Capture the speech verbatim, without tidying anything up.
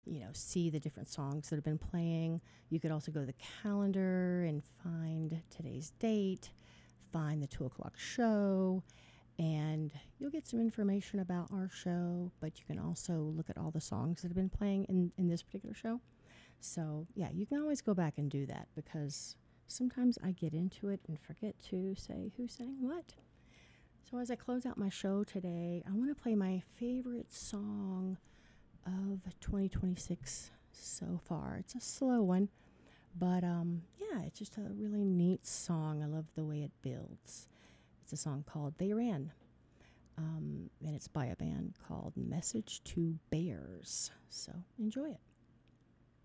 you know, see the different songs that have been playing. You could also go to the calendar and find today's date, find the two o'clock show, and you'll get some information about our show, but you can also look at all the songs that have been playing in, in this particular show. So, yeah, you can always go back and do that because sometimes I get into it and forget to say who sang what. So, as I close out my show today, I want to play my favorite song of twenty twenty-six so far. It's a slow one, but um, yeah, it's just a really neat song. I love the way it builds. It's a song called They Ran, um, and it's by a band called Message to Bears. So enjoy it.